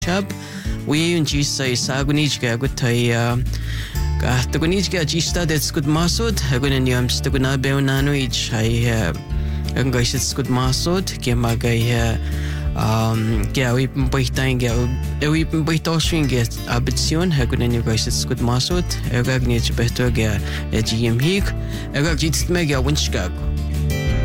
Shab, we and Jisa Sagunijga good tay. Tagunijga Jista that's good masud. Hagunanium Staguna Beonano each. I Angashits good masud. Gemagay. We been baitashin get abitsion. Hagunan you guys it's good masud. Egag needs better get a GM hig. Egag jits mega winchgag.